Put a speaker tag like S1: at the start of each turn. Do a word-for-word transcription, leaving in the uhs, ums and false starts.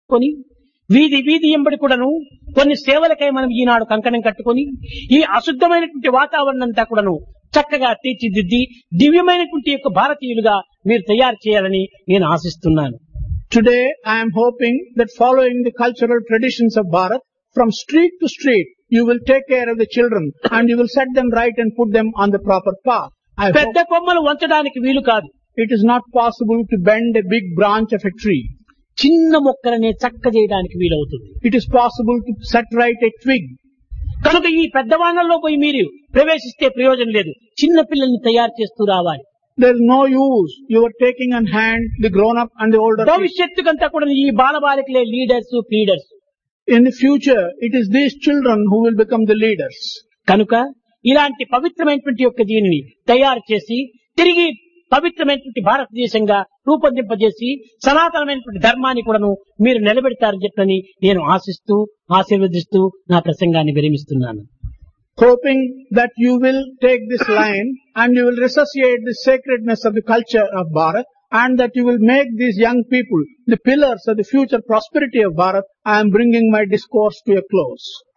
S1: కొని వీధి వీధి ఎంబడి కూడాను కొన్ని సేవలకై మనం ఈనాడు కంకణం కట్టుకొని ఈ అశుద్ధమైనటువంటి వాతావరణం అంతా కూడాను చక్కగా తీర్చిదిద్ది దివ్యమైనటువంటి యొక్క భారతీయులుగా మీరు తయారు చేయాలని నేను ఆశిస్తున్నాను.
S2: Today I am hoping that following the cultural traditions of Bharat, from street to street, you will take care of the children and you will set them right and put them on the proper path. I
S1: పెద్ద కొమ్మలు వంచడానికి వీలు కాదు.
S2: It is not possible to bend a big branch of a tree.
S1: చిన్న మొక్కలనే చక్క చేయడానికి వీలవుతుంది.
S2: It is possible to set right a twig.
S1: కనుక ఈ పెద్ద వానల్లో పోయి మీరు ప్రవేశిస్తే ప్రయోజనం లేదు. చిన్న పిల్లల్ని తయారు చేస్తూ రావాలి.
S2: There is no use. You are taking on hand the grown up and the older people.
S1: భవిష్యత్తుకంతా కూడా ఈ బాలబాలికలే leaders leaders.
S2: In the future, it is these children who will become the leaders.
S1: కనుక ఇలాంటి పవిత్రమైనటువంటి యొక్క దీనిని తయారు చేసి తిరిగి పవిత్రమైనటువంటి భారతదేశంగా రూపొందింపజేసి సనాతనమైనటువంటి ధర్మాన్ని కూడాను మీరు నిలబెడతారని చెప్పని నేను ఆశిస్తూ ఆశీర్వదిస్తూ నా ప్రసంగాన్ని విరమిస్తున్నాను.
S2: Hoping that you will take this line and you will resuscitate the sacredness of the culture of Bharat and that you will make these young people the pillars of the future prosperity of Bharat, I am bringing my discourse to a close.